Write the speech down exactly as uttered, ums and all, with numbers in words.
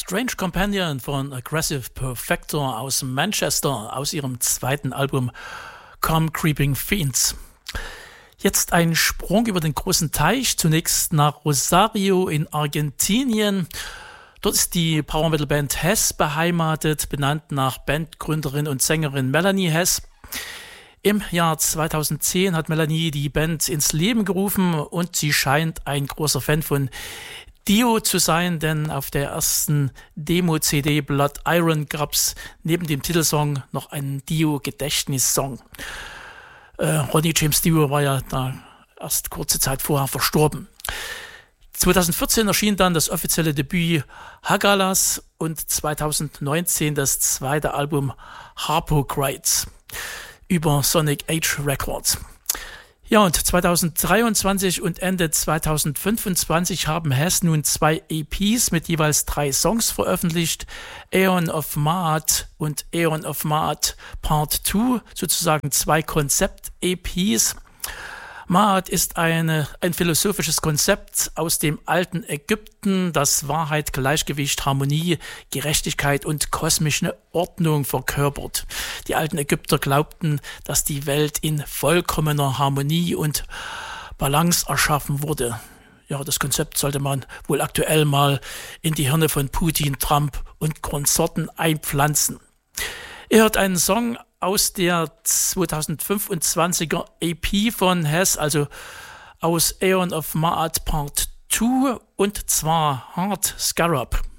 Strange Companion von Aggressive Perfector aus Manchester, aus ihrem zweiten Album Come Creeping Fiends. Jetzt ein Sprung über den großen Teich, zunächst nach Rosario in Argentinien. Dort ist die Power Metal Band Hess beheimatet, benannt nach Bandgründerin und Sängerin Melanie Hess. Im Jahr zweitausendzehn hat Melanie die Band ins Leben gerufen und sie scheint ein großer Fan von Dio zu sein, denn auf der ersten Demo-C D Blood Iron gab's neben dem Titelsong noch einen Dio-Gedächtnissong. Äh, Ronnie James Dio war ja da erst kurze Zeit vorher verstorben. zweitausendvierzehn erschien dann das offizielle Debüt Hagalas und zweitausendneunzehn das zweite Album Harpocrates über Sonic Age Records. Ja, und zweitausenddreiundzwanzig und Ende zweitausendfünfundzwanzig haben Hess nun zwei E Ps mit jeweils drei Songs veröffentlicht. Aeon of Maat und Aeon of Maat Part zwei, sozusagen zwei Konzept-E Ps. Maat ist eine, ein philosophisches Konzept aus dem alten Ägypten, das Wahrheit, Gleichgewicht, Harmonie, Gerechtigkeit und kosmische Ordnung verkörpert. Die alten Ägypter glaubten, dass die Welt in vollkommener Harmonie und Balance erschaffen wurde. Ja, das Konzept sollte man wohl aktuell mal in die Hirne von Putin, Trump und Konsorten einpflanzen. Ihr hört einen Song aus der zweitausendfünfundzwanziger E P von Hess, also aus Aeon of Maat Part zwei, und zwar Hard Scarab.